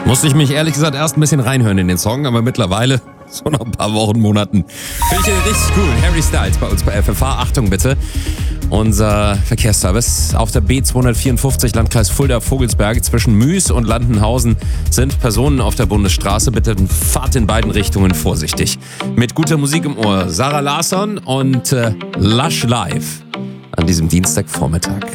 Musste ich mich ehrlich gesagt erst ein bisschen reinhören in den Song, aber mittlerweile, so nach ein paar Wochen, Monaten, finde ich den richtig cool. Harry Styles bei uns bei FFH. Achtung bitte, unser Verkehrsservice auf der B254 Landkreis Fulda-Vogelsberg zwischen Müs und Landenhausen sind Personen auf der Bundesstraße. Bitte fahrt in beiden Richtungen vorsichtig. Mit guter Musik im Ohr, Sarah Larsson und Lush Live an diesem Dienstagvormittag.